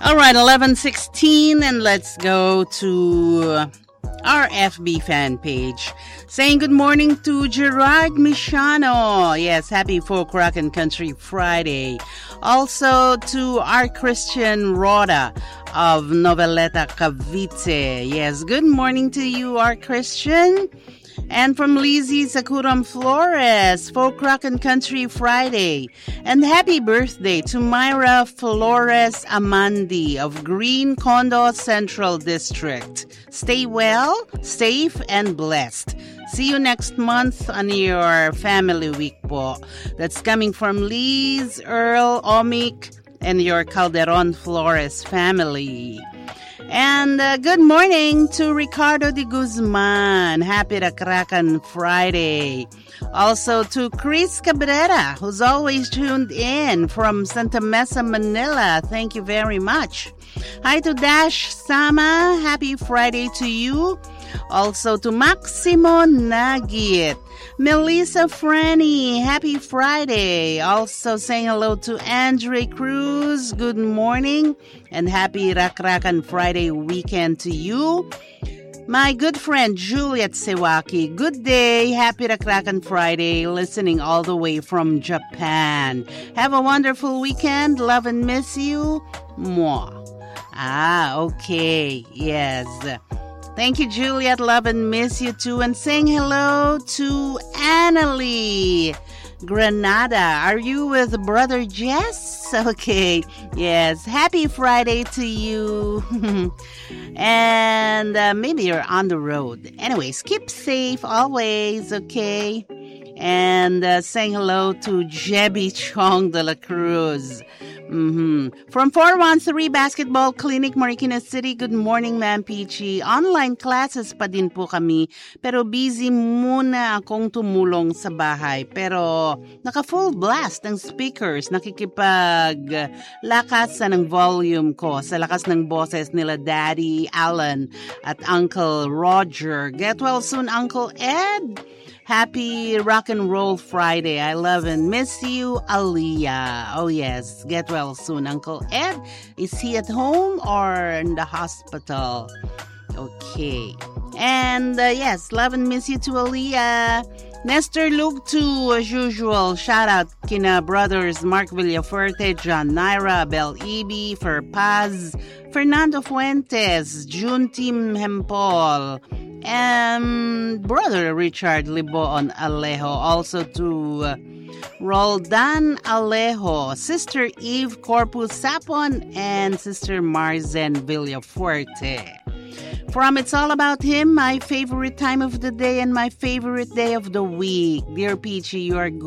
All right, 11:16, and let's go to our FB fan page. Saying good morning to Gerard Michano. Yes, happy Folk Rock and Country Friday. Also to our Christian Roda of Noveleta, Cavite. Yes, good morning to you, our Christian. And from Lizzie Sakuram Flores, Folk Rock and Country Friday. And happy birthday to Myra Flores Amandi of Green Condo Central District. Stay well, safe, and blessed. See you next month on your family week po. That's coming from Liz, Earl, Omik, and your Calderon Flores family. And good morning to Ricardo de Guzman. Happy Rakrakan Friday. Also to Chris Cabrera, who's always tuned in from Santa Mesa, Manila. Thank you very much. Hi to Dash Sama. Happy Friday to you. Also to Maximo Nagit. Melissa Franny, happy Friday. Also saying hello to Andre Cruz. Good morning and happy Rakrakan Friday weekend to you. My good friend Juliet Sewaki, good day. Happy Rakrakan Friday, listening all the way from Japan. Have a wonderful weekend. Love and miss you. Mwah. Okay. Yes. Thank you, Juliet. Love and miss you too. And saying hello to Annalie Granada. Are you with Brother Jess? Okay. Yes. Happy Friday to you. And maybe you're on the road. Anyways, keep safe always, okay? And saying hello to Jebby Chong de la Cruz. From 413 Basketball Clinic, Marikina City, good morning, Ma'am Peachy. Online classes pa din po kami, pero busy muna akong tumulong sa bahay. Pero naka-full blast ng speakers, nakikipag-lakasan ng volume ko sa lakas ng boses nila Daddy Alan at Uncle Roger. Get well soon, Uncle Ed. Happy Rock and Roll Friday. I love and miss you, Aliyah. Oh, yes. Get well soon, Uncle Ed. Is he at home or in the hospital? Okay. And yes, love and miss you to Aliyah. Nestor Luke too, as usual. Shout out kina brothers Mark Villafuerte, John Naira, Bel Ibi, Fer Paz, Fernando Fuentes, June Tim Hempol, and brother Richard Libon Alejo. Also to Roldan Alejo, Sister Eve Corpus Sapon, and Sister Marzen Villafuerte. From It's All About Him, my favorite time of the day and my favorite day of the week. Dear Peachy, you are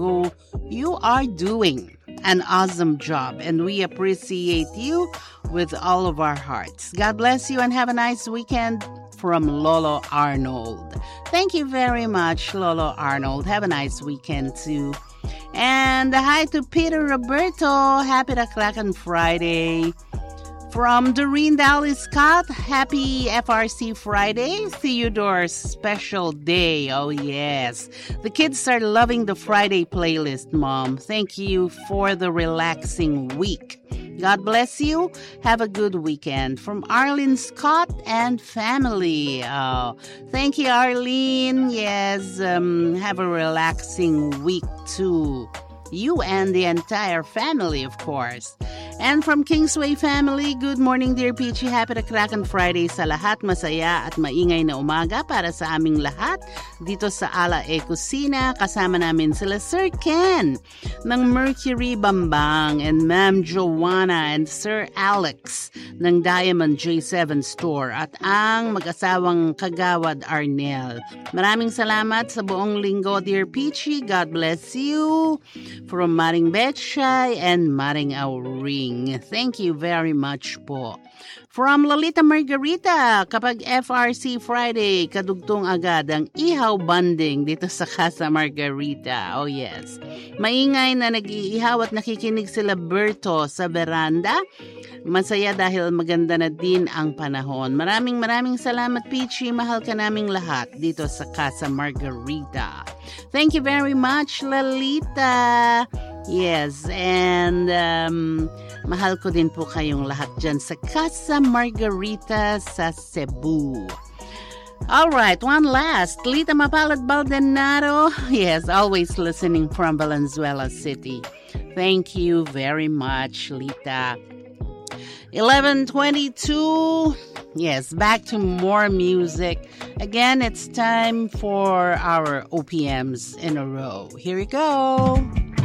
doing an awesome job, and we appreciate you with all of our hearts. God bless you and have a nice weekend. From Lolo Arnold. Thank you very much, Lolo Arnold. Have a nice weekend too. And hi to Peter Roberto. Happy Rakrakan Friday. From Doreen Dally Scott, happy FRC Friday, Theodore's special day. Oh, yes. The kids are loving the Friday playlist, Mom. Thank you for the relaxing week. God bless you. Have a good weekend. From Arlene Scott and family. Oh, thank you, Arlene. Yes, have a relaxing week, too. You and the entire family, of course. And from Kingsway family, good morning, dear Peachy. Happy Rakrakan Friday sa lahat. Masaya at maingay na umaga para sa aming lahat. Dito sa Ala E Kusina, kasama namin sila Sir Ken ng Mercury Bambang and Ma'am Joanna and Sir Alex ng Diamond J7 Store at ang mag-asawang Kagawad Arnel. Maraming salamat sa buong linggo, dear Peachy. God bless you. From Maring Betchay and Maring Auring. Thank you very much po. From Lolita Margarita, kapag FRC Friday, kadugtong agad ang ihaw banding dito sa Casa Margarita. Oh yes. Maingay na nag-iihaw at nakikinig sila Berto sa veranda. Masaya dahil maganda na din ang panahon. Maraming salamat, Peachy. Mahal ka naming lahat dito sa Casa Margarita. Thank you very much, Lolita. Yes, and Mahal ko din po kayong lahat dyan sa Casa Margarita sa Cebu. All right, one last. Lita Mapalad Baldonado. Yes, always listening from Valenzuela City. Thank you very much, Lita. 11:22. Yes, back to more music. Again, it's time for our OPMs in a row. Here we go.